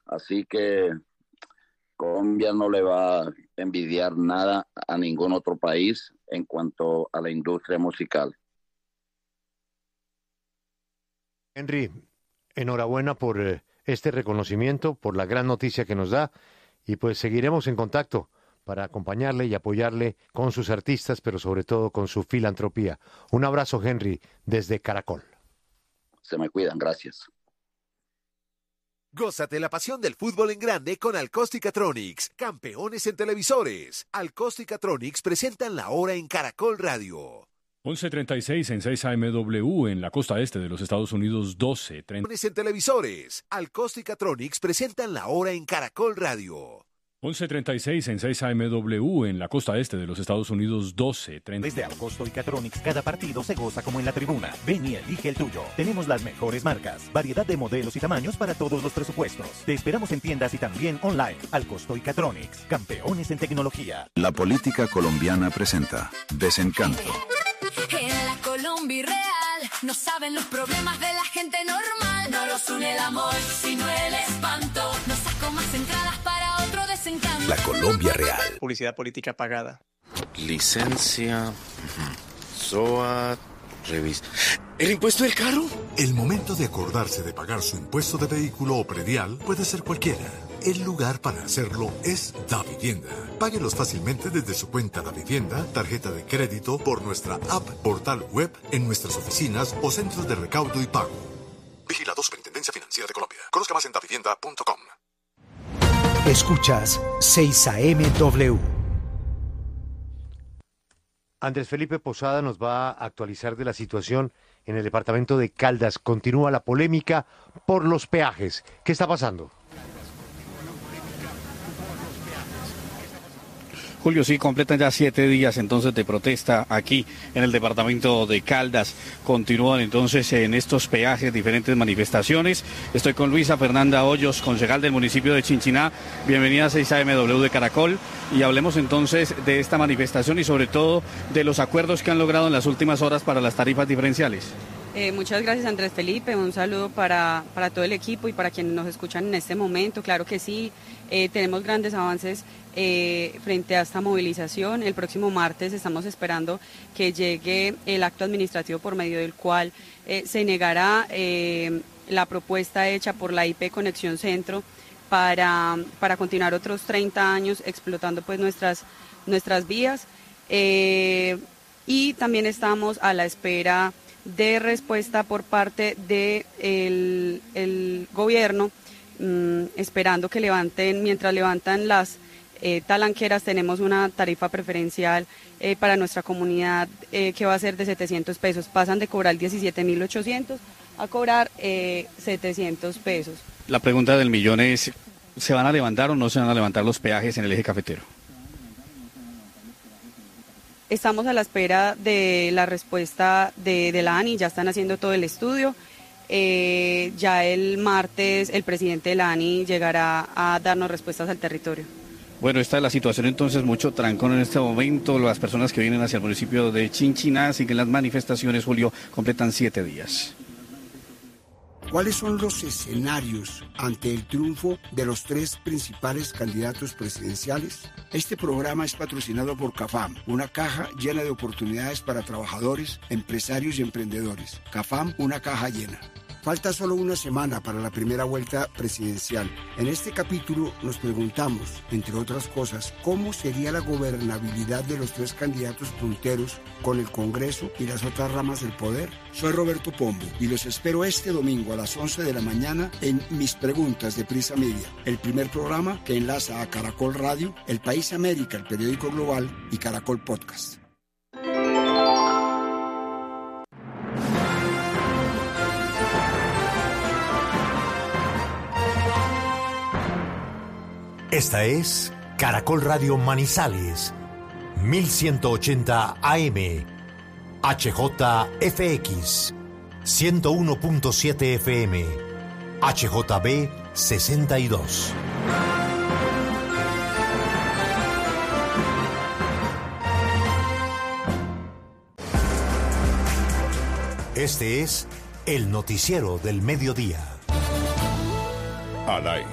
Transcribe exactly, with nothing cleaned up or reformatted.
Así que Colombia no le va a envidiar nada a ningún otro país en cuanto a la industria musical. Henry, enhorabuena por eh, este reconocimiento, por la gran noticia que nos da, y pues seguiremos en contacto para acompañarle y apoyarle con sus artistas, pero sobre todo con su filantropía. Un abrazo, Henry, desde Caracol. Se me cuidan, gracias. Gózate la pasión del fútbol en grande con Alcosticatronics, campeones en televisores. Alcosticatronics presentan la hora en Caracol Radio. once treinta y seis en seis A M W en la costa este de los Estados Unidos, doce treinta. En televisores, Alcosticatronics presentan la hora en Caracol Radio. once treinta y seis en seis A M W en la costa este de los Estados Unidos, doce treinta. Desde Alcosticatronics, cada partido se goza como en la tribuna. Ven y elige el tuyo. Tenemos las mejores marcas, variedad de modelos y tamaños para todos los presupuestos. Te esperamos en tiendas y también online. Alcosticatronics, campeones en tecnología. La política colombiana presenta Desencanto. En la Colombia real no saben los problemas de la gente normal. No los une el amor, sino el espanto. No saco más entradas para otro desencanto. La Colombia real. Publicidad política pagada. Licencia, S O A, revista. ¿El impuesto del carro? El momento de acordarse de pagar su impuesto de vehículo o predial puede ser cualquiera. El lugar para hacerlo es Davivienda. Páguelos fácilmente desde su cuenta Davivienda, tarjeta de crédito, por nuestra app, portal web, en nuestras oficinas o centros de recaudo y pago. Vigilado Superintendencia Financiera de Colombia. Conozca más en davivienda punto com. Escuchas seis A M W. Andrés Felipe Posada nos va a actualizar de la situación en el departamento de Caldas. Continúa la polémica por los peajes. ¿Qué está pasando? Julio, sí, completan ya siete días entonces de protesta aquí en el departamento de Caldas. Continúan entonces en estos peajes diferentes manifestaciones. Estoy con Luisa Fernanda Hoyos, concejal del municipio de Chinchiná. Bienvenida a seis A M W de Caracol. Y hablemos entonces de esta manifestación y sobre todo de los acuerdos que han logrado en las últimas horas para las tarifas diferenciales. Eh, muchas gracias, Andrés Felipe. Un saludo para, para todo el equipo y para quienes nos escuchan en este momento. Claro que sí, eh, tenemos grandes avances eh, frente a esta movilización. El próximo martes estamos esperando que llegue el acto administrativo por medio del cual eh, se negará eh, la propuesta hecha por la I P Conexión Centro para, para continuar otros treinta años explotando pues nuestras, nuestras vías. Eh, y también estamos a la espera de respuesta por parte del el gobierno, mmm, esperando que levanten, mientras levantan las eh, talanqueras, tenemos una tarifa preferencial eh, para nuestra comunidad eh, que va a ser de setecientos pesos. Pasan de cobrar diecisiete mil ochocientos a cobrar eh, setecientos pesos. La pregunta del millón es, ¿se van a levantar o no se van a levantar los peajes en el eje cafetero? Estamos a la espera de la respuesta de, de la ANI, ya están haciendo todo el estudio. Eh, ya el martes el presidente de la ANI llegará a darnos respuestas al territorio. Bueno, esta es la situación entonces, mucho trancón en este momento. Las personas que vienen hacia el municipio de Chinchiná siguen las manifestaciones, Julio, completan siete días. ¿Cuáles son los escenarios ante el triunfo de los tres principales candidatos presidenciales? Este programa es patrocinado por CAFAM, una caja llena de oportunidades para trabajadores, empresarios y emprendedores. CAFAM, una caja llena. Falta solo una semana para la primera vuelta presidencial. En este capítulo nos preguntamos, entre otras cosas, cómo sería la gobernabilidad de los tres candidatos punteros con el Congreso y las otras ramas del poder. Soy Roberto Pombo y los espero este domingo a las once de la mañana en Mis Preguntas de Prisa Media, el primer programa que enlaza a Caracol Radio, El País América, el periódico global, y Caracol Podcast. Esta es Caracol Radio Manizales, mil ciento ochenta A M, H J F X, ciento uno punto siete F M, H J B sesenta y dos. Este es el noticiero del mediodía. Al aire,